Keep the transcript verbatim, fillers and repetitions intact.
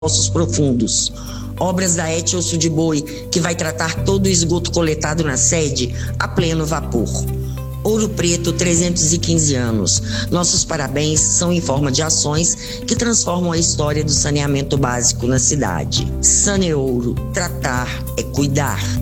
Poços Profundos. Obras da Et Osso de Boi, que vai tratar todo o esgoto coletado na sede a pleno vapor. Ouro Preto, trezentos e quinze anos. Nossos parabéns são em forma de ações que transformam a história do saneamento básico na cidade. Saneouro, tratar é cuidar.